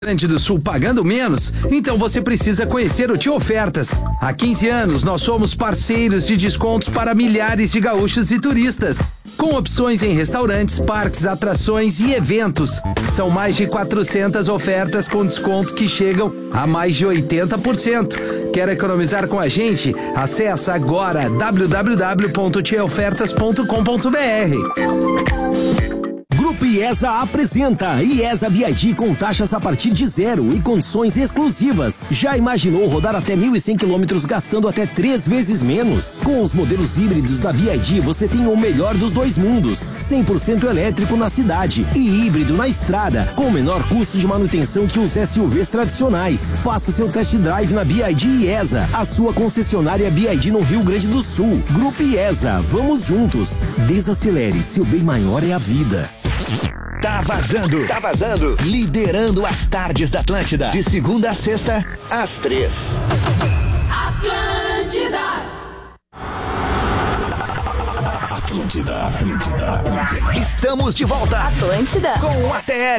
Grande do Sul pagando menos? Então você precisa conhecer o Tio Ofertas. Há 15 anos nós somos parceiros de descontos para milhares de gaúchos e turistas, com opções em restaurantes, parques, atrações e eventos. São mais de 400 ofertas com desconto que chegam a mais de 80%. Quer economizar com a gente? Acesse agora www.tiofertas.com.br. Grupo IESA apresenta IESA BID com taxas a partir de 0 e condições exclusivas. Já imaginou rodar até 1.100 quilômetros gastando até 3 vezes menos? Com os modelos híbridos da BID você tem o melhor dos dois mundos. 100% elétrico na cidade e híbrido na estrada, com o menor custo de manutenção que os SUVs tradicionais. Faça seu test drive na BID IESA, a sua concessionária BID no Rio Grande do Sul. Grupo IESA, vamos juntos. Desacelere, seu bem maior é a vida. Tá vazando. Liderando as tardes da Atlântida. De segunda a sexta, às 3. Atlântida. Estamos de volta. Atlântida. Com a ATL.